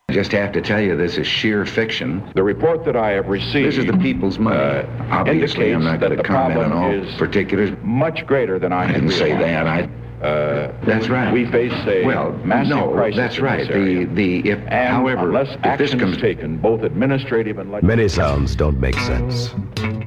I just have to tell you, this is sheer fiction. The report that I have received. This is the people's money. Obviously, I'm not going to comment on all particulars. Much greater than I had didn't say realized. that. That's right. We face a massive crisis. That's right. However, unless action is taken, both administrative and legislative. Many sounds don't make sense.